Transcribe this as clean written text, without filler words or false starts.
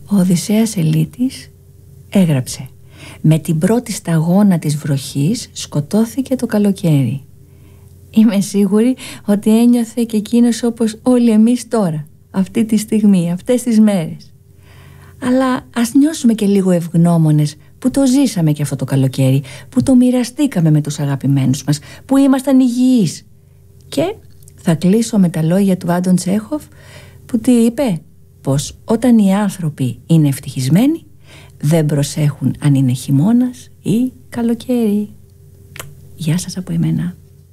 Ο Οδυσσέας Ελίτης έγραψε: «Με την πρώτη σταγόνα της βροχής σκοτώθηκε το καλοκαίρι». Είμαι σίγουρη ότι ένιωθε και εκείνος όπως όλοι εμείς τώρα, αυτή τη στιγμή, αυτές τις μέρες. Αλλά ας νιώσουμε και λίγο ευγνώμονες που το ζήσαμε και αυτό το καλοκαίρι, που το μοιραστήκαμε με τους αγαπημένους μας, που ήμασταν υγιείς. Και θα κλείσω με τα λόγια του Άντων Τσέχοφ, που τι είπε? Πως όταν οι άνθρωποι είναι ευτυχισμένοι δεν προσέχουν αν είναι χειμώνας ή καλοκαίρι. Γεια σας από εμένα.